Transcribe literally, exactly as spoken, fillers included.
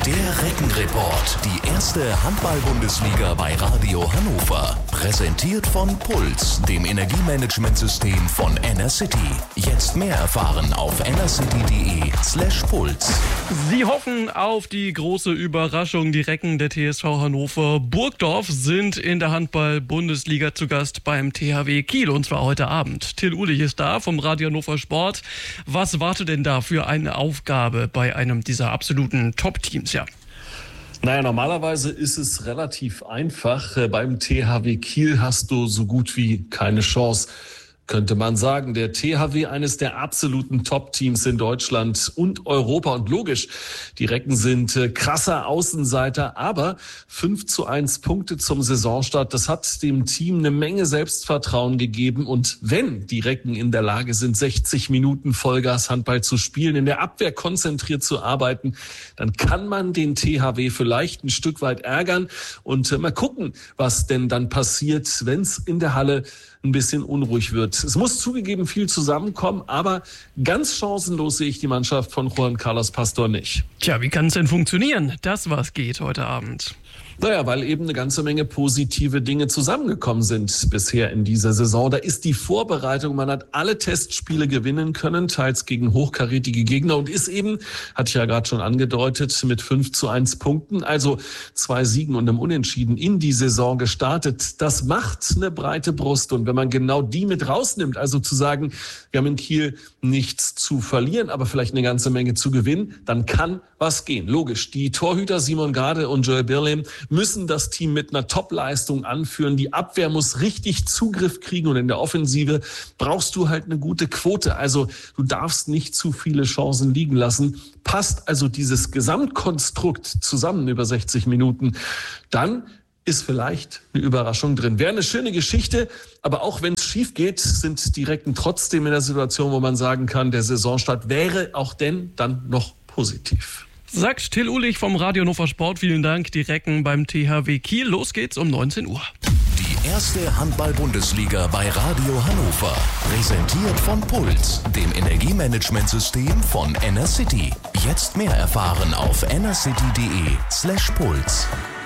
Der Reckenreport, die erste Handball-Bundesliga bei Radio Hannover. Präsentiert von Puls, dem Energiemanagementsystem von Enercity. Jetzt mehr erfahren auf enercity.de slash Puls. Sie hoffen auf die große Überraschung. Die Recken der T S V Hannover Burgdorf sind in der Handball-Bundesliga zu Gast beim T H W Kiel, und zwar heute Abend. Till Uhlich ist da vom Radio Hannover Sport. Was wartet denn da für eine Aufgabe bei einem dieser absoluten Top-Teams? Ja. Naja, normalerweise ist es relativ einfach. Beim T H W Kiel hast du so gut wie keine Chance, könnte man sagen. Der T H W, eines der absoluten Top-Teams in Deutschland und Europa. Und logisch, die Recken sind äh, krasser Außenseiter, aber fünf zu eins Punkte zum Saisonstart, das hat dem Team eine Menge Selbstvertrauen gegeben. Und wenn die Recken in der Lage sind, sechzig Minuten Vollgas-Handball zu spielen, in der Abwehr konzentriert zu arbeiten, dann kann man den T H W vielleicht ein Stück weit ärgern. Und äh, mal gucken, was denn dann passiert, wenn es in der Halle ein bisschen unruhig wird. Es muss zugegeben viel zusammenkommen, aber ganz chancenlos sehe ich die Mannschaft von Juan Carlos Pastor nicht. Tja, wie kann es denn funktionieren, dass was geht heute Abend? Naja, weil eben eine ganze Menge positive Dinge zusammengekommen sind bisher in dieser Saison. Da ist die Vorbereitung, man hat alle Testspiele gewinnen können, teils gegen hochkarätige Gegner, und ist eben, hatte ich ja gerade schon angedeutet, mit fünf zu eins Punkten, also zwei Siegen und einem Unentschieden in die Saison gestartet. Das macht eine breite Brust, und wenn man genau die mit rausnimmt, also zu sagen, wir haben in Kiel nichts zu verlieren, aber vielleicht eine ganze Menge zu gewinnen, dann kann was gehen. Logisch, die Torhüter Simon Gade und Joel Birlem müssen das Team mit einer Top-Leistung anführen. Die Abwehr muss richtig Zugriff kriegen, und in der Offensive brauchst du halt eine gute Quote. Also du darfst nicht zu viele Chancen liegen lassen. Passt also dieses Gesamtkonstrukt zusammen über sechzig Minuten, dann ist vielleicht eine Überraschung drin. Wäre eine schöne Geschichte, aber auch wenn es schief geht, sind die Recken trotzdem in der Situation, wo man sagen kann, der Saisonstart wäre auch denn dann noch positiv. Sagt Till Uhlich vom Radio Hannover Sport. Vielen Dank. Die Recken beim T H W Kiel. Los geht's um neunzehn Uhr. Die erste Handball-Bundesliga bei Radio Hannover. Präsentiert von Puls, dem Energiemanagementsystem von Enercity. Jetzt mehr erfahren auf enercity.de slash Puls.